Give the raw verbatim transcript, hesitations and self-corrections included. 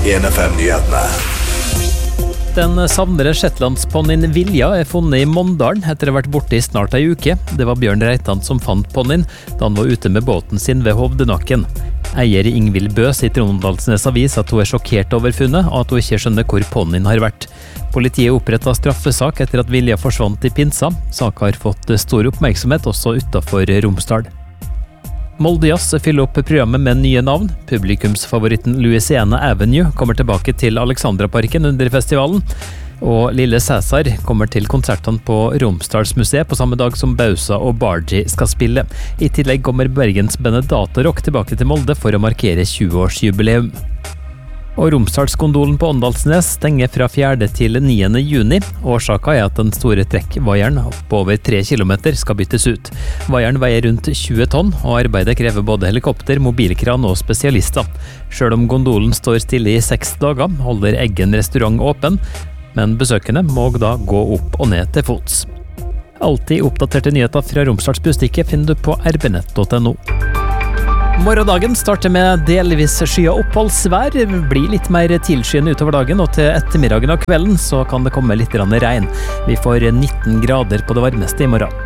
en F M-nyhetene. Den savnede shetlandsponnien Vilja er funnet i Mondalen etter å ha vært borte i snart ei uke. Det var Bjørn Reitan som fant ponnien da han var ute med båten sin ved Hovdenakken. Eier Ingvild Bø sier til Åndalsnes Avis at hun er sjokkert over funnet, og at hun ikke skjønner hvor ponnien har vært. Politiet opprettet straffesak etter at Vilja forsvant i pinsa. Saken har fått stor oppmerksomhet også utenfor Romsdal. Molde Jazz fyller opp programmet med nye navn. Publikumsfavoritten Louisiana Avenue kommer tilbake til Alexandraparken under festivalen. Og Lille Cæsar kommer til konsertene på Romsdalsmuseet på samme dag som Bausa og Bargi skal spille. I tillegg kommer Bergensbandet Datarock tilbake til Molde for å markere tjue-årsjubileum. Og Romsdalsgondolen på Åndalsnes stenger fra fjerde til niende juni. Årsaken er at den store trekkvaieren på over tre kilometer skal byttes ut. Vaieren veier rundt tjue tonn, og arbeidet krever både helikopter, mobilkran og spesialister. Selv om gondolen står stille i seks dager, holder Eggen restaurant åpen, men besøkende må da gå opp og ned til fots. Alltid oppdaterte nyheter fra Romsdals Bustikke finner du på r b nett punktum no. Morgendagen starter med delvis skya oppholdsvær. Det blir litt mer tilskyende utover dagen, og til ettermiddagen og kvelden så kan det komme litt regn. Vi får nitten grader på det varmeste i morgen.